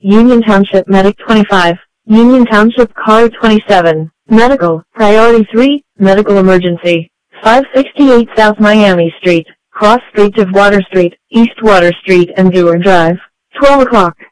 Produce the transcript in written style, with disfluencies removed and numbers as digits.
Union Township Medic 25, Union Township Car 27, Medical, Priority 3, Medical Emergency, 568 South Miami Street, Cross Street of Water Street, East Water Street and Dewar Drive, 12 o'clock.